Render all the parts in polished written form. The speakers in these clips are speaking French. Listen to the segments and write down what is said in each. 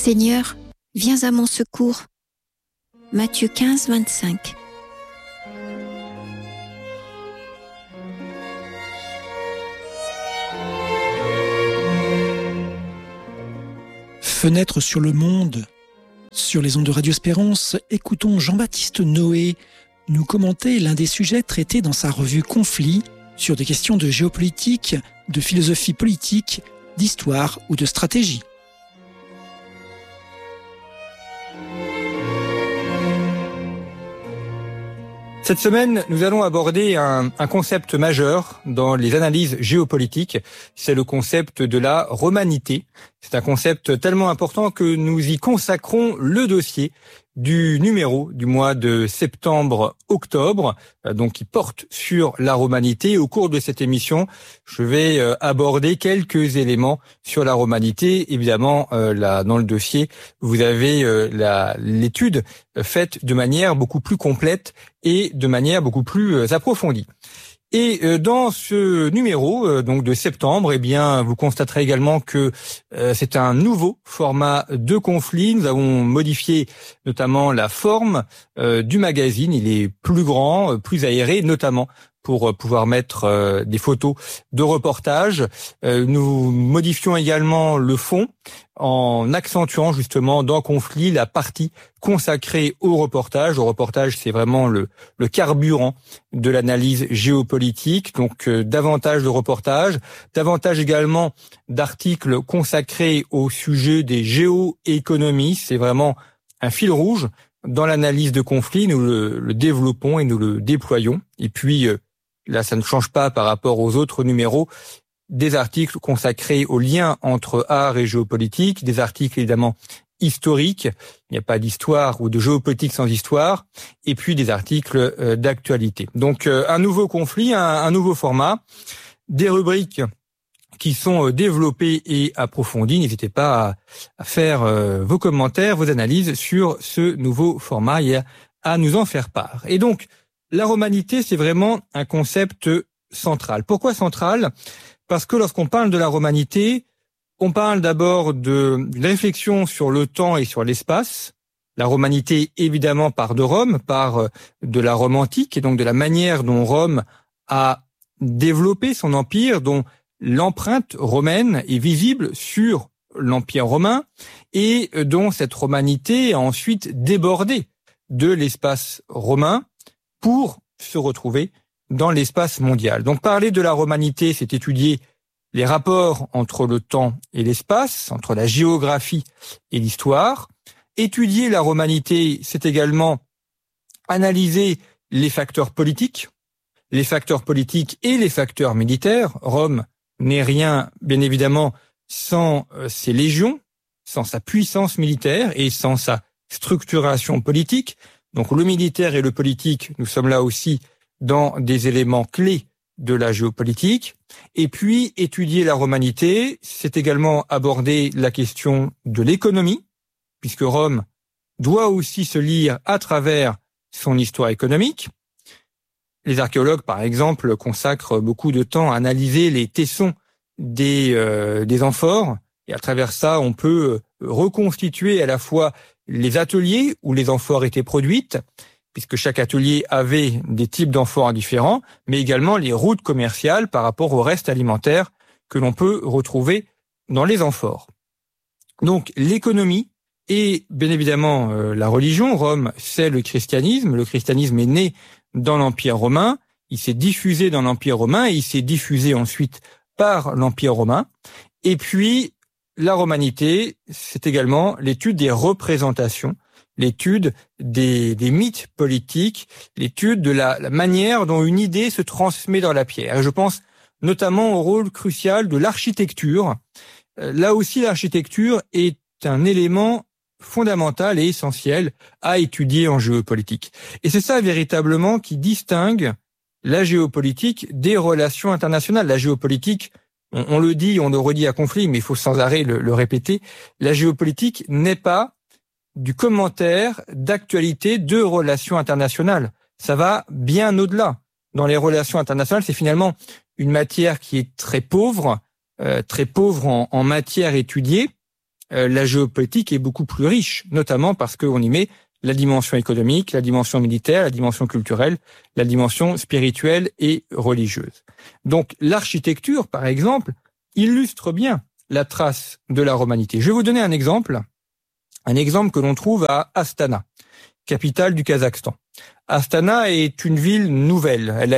Seigneur, viens à mon secours. Matthieu 15, 25. Fenêtre sur le monde, sur les ondes de Radio Espérance, écoutons Jean-Baptiste Noé nous commenter l'un des sujets traités dans sa revue Conflit sur des questions de géopolitique, de philosophie politique, d'histoire ou de stratégie. Cette semaine, nous allons aborder un concept majeur dans les analyses géopolitiques. C'est le concept de la romanité. C'est un concept tellement important que nous y consacrons le dossier du numéro du mois de septembre-octobre, donc qui porte sur la romanité. Au cours de cette émission, je vais aborder quelques éléments sur la romanité. Évidemment, là, dans le dossier, vous avez l'étude faite de manière beaucoup plus complète et de manière beaucoup plus approfondie. Et dans ce numéro donc de septembre, eh bien, vous constaterez également que c'est un nouveau format de conflit. Nous avons modifié notamment la forme du magazine. Il est plus grand, plus aéré, notamment pour pouvoir mettre des photos de reportage. Nous modifions également le fond en accentuant justement dans Conflit la partie consacrée au reportage. Le reportage, c'est vraiment le carburant de l'analyse géopolitique. Donc davantage de reportages, davantage également d'articles consacrés au sujet des géoéconomies. C'est vraiment un fil rouge dans l'analyse de Conflit. Nous le développons et nous le déployons. Et puis là, ça ne change pas par rapport aux autres numéros. Des articles consacrés au lien entre art et géopolitique, des articles évidemment historiques, il n'y a pas d'histoire ou de géopolitique sans histoire, et puis des articles d'actualité. Donc un nouveau conflit, un nouveau format, des rubriques qui sont développées et approfondies. N'hésitez pas à faire vos commentaires, vos analyses sur ce nouveau format et à nous en faire part. Et donc, la romanité, c'est vraiment un concept central. Pourquoi central ? Parce que lorsqu'on parle de la romanité, on parle d'abord d'une réflexion sur le temps et sur l'espace. La romanité, évidemment, part de Rome, part de la Rome antique, et donc de la manière dont Rome a développé son empire, dont l'empreinte romaine est visible sur l'empire romain, et dont cette romanité a ensuite débordé de l'espace romain pour se retrouver dans l'espace mondial. Donc parler de la romanité, c'est étudier les rapports entre le temps et l'espace, entre la géographie et l'histoire. Étudier la romanité, c'est également analyser les facteurs politiques et les facteurs militaires. Rome n'est rien, bien évidemment, sans ses légions, sans sa puissance militaire et sans sa structuration politique. Donc le militaire et le politique, nous sommes là aussi dans des éléments clés de la géopolitique. Et puis, étudier la romanité, c'est également aborder la question de l'économie, puisque Rome doit aussi se lire à travers son histoire économique. Les archéologues, par exemple, consacrent beaucoup de temps à analyser les tessons des amphores, et à travers ça, on peut reconstituer à la fois les ateliers où les amphores étaient produites, puisque chaque atelier avait des types d'amphores différents, mais également les routes commerciales par rapport au reste alimentaire que l'on peut retrouver dans les amphores. Donc l'économie et bien évidemment la religion. Rome, c'est le christianisme. Le christianisme est né dans l'Empire romain, il s'est diffusé dans l'Empire romain et il s'est diffusé ensuite par l'Empire romain. Et puis la romanité, c'est également l'étude des représentations, l'étude des mythes politiques, l'étude de la manière dont une idée se transmet dans la pierre. Et je pense notamment au rôle crucial de l'architecture. Là aussi, l'architecture est un élément fondamental et essentiel à étudier en géopolitique. Et c'est ça véritablement qui distingue la géopolitique des relations internationales. La géopolitique, on le dit, on le redit à Conflit, mais il faut sans arrêt le répéter, la géopolitique n'est pas du commentaire d'actualité de relations internationales. Ça va bien au-delà. Dans les relations internationales, c'est finalement une matière qui est très pauvre en matière étudiée, la géopolitique est beaucoup plus riche, notamment parce qu'on y met la dimension économique, la dimension militaire, la dimension culturelle, la dimension spirituelle et religieuse. Donc l'architecture, par exemple, illustre bien la trace de la romanité. Je vais vous donner un exemple que l'on trouve à Astana, capitale du Kazakhstan. Astana est une ville nouvelle. Elle a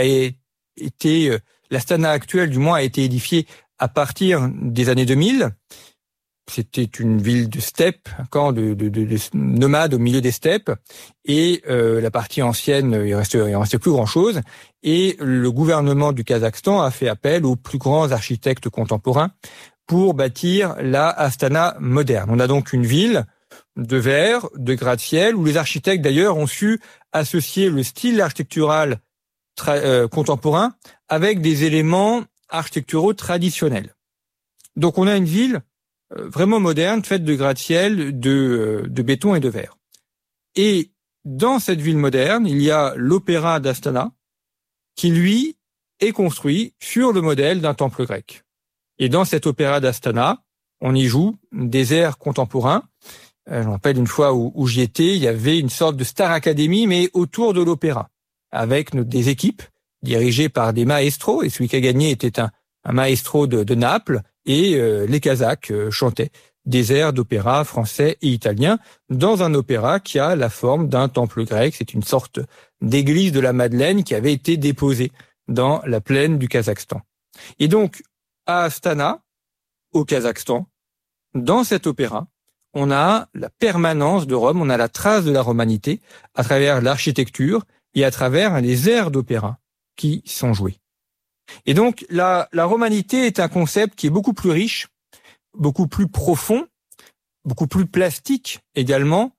été, l'Astana actuelle du moins a été édifiée à partir des années 2000. C'était une ville de steppe, un camp de nomades au milieu des steppes, et la partie ancienne, il restait plus grand-chose. Et le gouvernement du Kazakhstan a fait appel aux plus grands architectes contemporains pour bâtir la Astana moderne. On a donc une ville de verre, de gratte-ciel, où les architectes d'ailleurs ont su associer le style architectural contemporain avec des éléments architecturaux traditionnels. Donc on a une ville vraiment moderne, faite de gratte-ciel, de béton et de verre. Et dans cette ville moderne, il y a l'opéra d'Astana, qui lui est construit sur le modèle d'un temple grec. Et dans cet opéra d'Astana, on y joue des airs contemporains. Je me rappelle une fois où j'y étais, il y avait une sorte de Star Academy, mais autour de l'opéra, avec des équipes dirigées par des maestros, et celui qui a gagné était un maestro de Naples, et les Kazakhs chantaient des airs d'opéra français et italien dans un opéra qui a la forme d'un temple grec. C'est une sorte d'église de la Madeleine qui avait été déposée dans la plaine du Kazakhstan. Et donc, à Astana, au Kazakhstan, dans cet opéra, on a la permanence de Rome, on a la trace de la romanité à travers l'architecture et à travers les airs d'opéra qui sont joués. Et donc, la romanité est un concept qui est beaucoup plus riche, beaucoup plus profond, beaucoup plus plastique également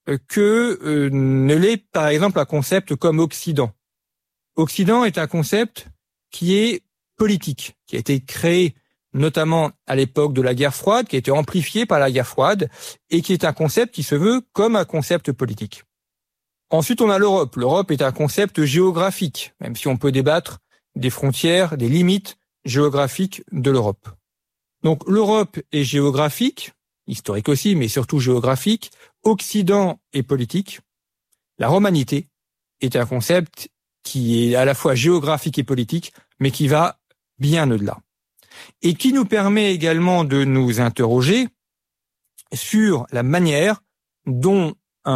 que ne l'est, par exemple, un concept comme Occident. Occident est un concept qui est politique, qui a été créé notamment à l'époque de la guerre froide, qui a été amplifié par la guerre froide, et qui est un concept qui se veut comme un concept politique. Ensuite, on a l'Europe. L'Europe est un concept géographique, même si on peut débattre des frontières, des limites géographiques de l'Europe. Donc l'Europe est géographique, historique aussi, mais surtout géographique. Occident est politique. La romanité est un concept qui est à la fois géographique et politique, mais qui va bien au-delà. Et qui nous permet également de nous interroger sur la manière dont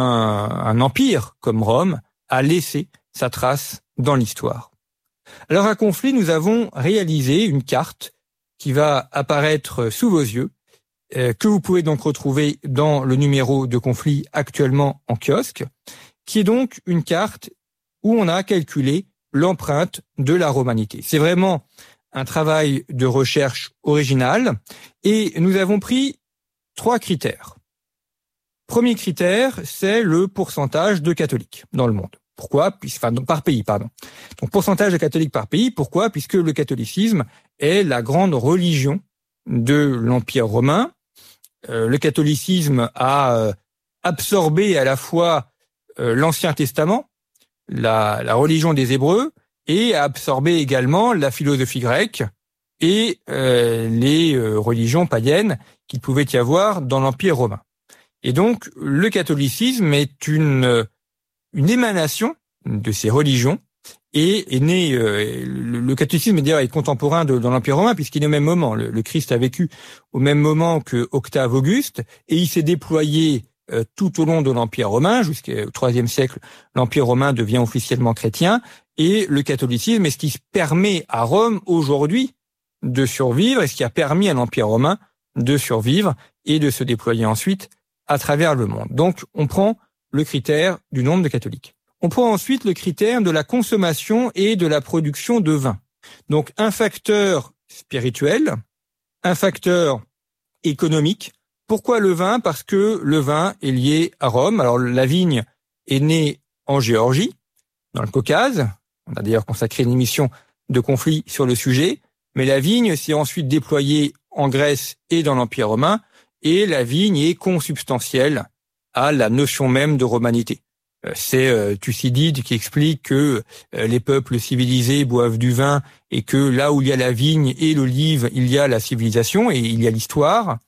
un empire comme Rome a laissé sa trace dans l'histoire. Alors à Conflit, nous avons réalisé une carte qui va apparaître sous vos yeux, que vous pouvez donc retrouver dans le numéro de Conflit actuellement en kiosque, qui est donc une carte où on a calculé l'empreinte de la romanité. C'est vraiment un travail de recherche original et nous avons pris 3 critères. Premier critère, c'est le pourcentage de catholiques dans le monde. Pourquoi ? Par pays, pardon. Donc, pourcentage de catholiques par pays. Pourquoi ? Puisque le catholicisme est la grande religion de l'Empire romain. Le catholicisme a absorbé à la fois l'Ancien Testament, la religion des Hébreux, et a absorbé également la philosophie grecque et les religions païennes qu'il pouvait y avoir dans l'Empire romain. Et donc, le catholicisme est une émanation de ces religions et est né. Le catholicisme d'ailleurs est contemporain dans l'Empire romain puisqu'il est au même moment. Le Christ a vécu au même moment que Octave Auguste et il s'est déployé tout au long de l'Empire romain jusqu'au IIIe siècle. L'Empire romain devient officiellement chrétien et le catholicisme est ce qui permet à Rome aujourd'hui de survivre et ce qui a permis à l'Empire romain de survivre et de se déployer ensuite à travers le monde. Donc, on prend le critère du nombre de catholiques. On prend ensuite le critère de la consommation et de la production de vin. Donc, un facteur spirituel, un facteur économique. Pourquoi le vin ? Parce que le vin est lié à Rome. Alors, la vigne est née en Géorgie, dans le Caucase. On a d'ailleurs consacré une émission de Conflit sur le sujet. Mais la vigne s'est ensuite déployée en Grèce et dans l'Empire romain. Et la vigne est consubstantielle à la notion même de romanité. C'est Thucydide qui explique que les peuples civilisés boivent du vin et que là où il y a la vigne et l'olive, il y a la civilisation et il y a l'histoire.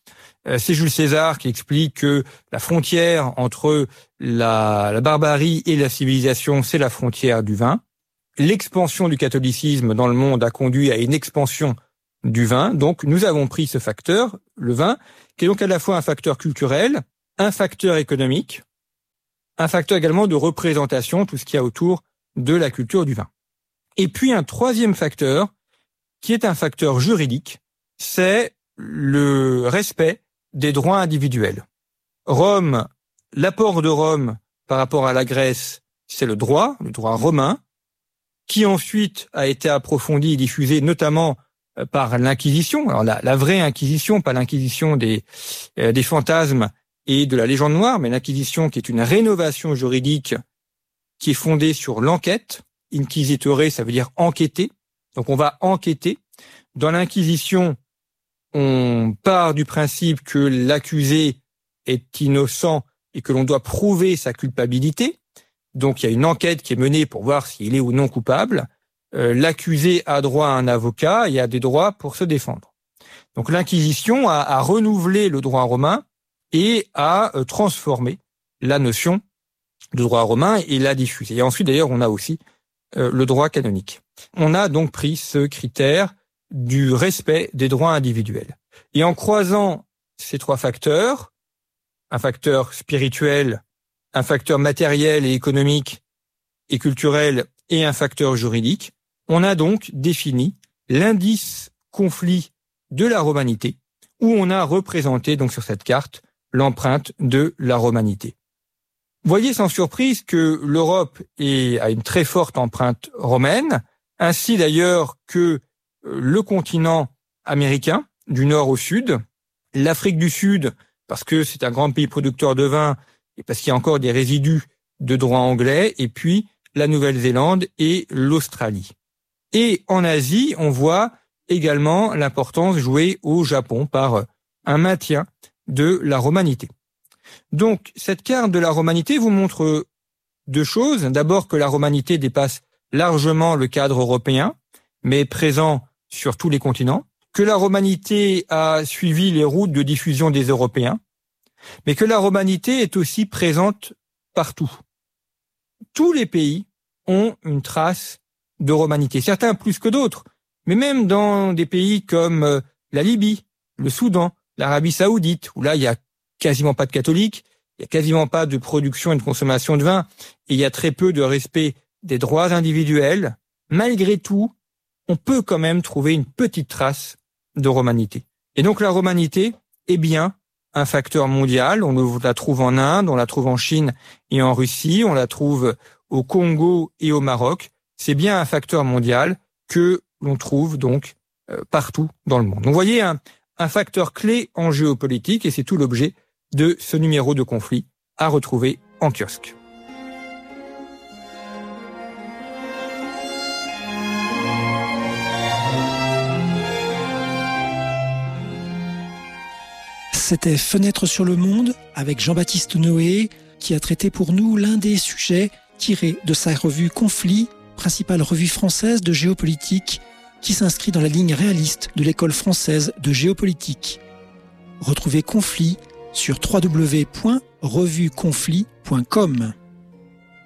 C'est Jules César qui explique que la frontière entre la barbarie et la civilisation, c'est la frontière du vin. L'expansion du catholicisme dans le monde a conduit à une expansion du vin. Donc, nous avons pris ce facteur, le vin, qui est donc à la fois un facteur culturel, un facteur économique, un facteur également de représentation, tout ce qu'il y a autour de la culture du vin. Et puis, un troisième facteur, qui est un facteur juridique, c'est le respect des droits individuels. Rome, l'apport de Rome par rapport à la Grèce, c'est le droit romain, qui ensuite a été approfondi et diffusé notamment par l'Inquisition. Alors la vraie Inquisition, pas l'Inquisition des fantasmes et de la légende noire, mais l'Inquisition qui est une rénovation juridique qui est fondée sur l'enquête. Inquisitore, ça veut dire enquêter. Donc on va enquêter. Dans l'Inquisition, on part du principe que l'accusé est innocent et que l'on doit prouver sa culpabilité. Donc il y a une enquête qui est menée pour voir s'il est ou non coupable. L'accusé a droit à un avocat et a des droits pour se défendre. Donc l'Inquisition a renouvelé le droit romain et a transformé la notion de droit romain et l'a diffusé. Et ensuite d'ailleurs on a aussi le droit canonique. On a donc pris ce critère du respect des droits individuels. Et en croisant ces trois facteurs, un facteur spirituel, un facteur matériel et économique et culturel et un facteur juridique, on a donc défini l'indice conflit de la romanité, où on a représenté donc sur cette carte l'empreinte de la romanité. Voyez sans surprise que l'Europe a une très forte empreinte romaine, ainsi d'ailleurs que le continent américain, du nord au sud, l'Afrique du Sud, parce que c'est un grand pays producteur de vin et parce qu'il y a encore des résidus de droit anglais, et puis la Nouvelle-Zélande et l'Australie. Et en Asie, on voit également l'importance jouée au Japon par un maintien de la romanité. Donc, cette carte de la romanité vous montre deux choses. D'abord, que la romanité dépasse largement le cadre européen, mais est présent sur tous les continents, que la romanité a suivi les routes de diffusion des Européens, mais que la romanité est aussi présente partout. Tous les pays ont une trace de romanité, certains plus que d'autres, mais même dans des pays comme la Libye, le Soudan, l'Arabie Saoudite, où là il y a quasiment pas de catholiques, il y a quasiment pas de production et de consommation de vin, et il y a très peu de respect des droits individuels. Malgré tout, on peut quand même trouver une petite trace de romanité. Et donc la romanité est bien un facteur mondial. On la trouve en Inde, on la trouve en Chine et en Russie, on la trouve au Congo et au Maroc. C'est bien un facteur mondial que l'on trouve donc partout dans le monde. Donc vous voyez un facteur clé en géopolitique, et c'est tout l'objet de ce numéro de conflit à retrouver en kiosque. C'était Fenêtre sur le monde avec Jean-Baptiste Noé, qui a traité pour nous l'un des sujets tirés de sa revue Conflit, principale revue française de géopolitique, qui s'inscrit dans la ligne réaliste de l'école française de géopolitique. Retrouvez Conflit sur www.revueconflit.com.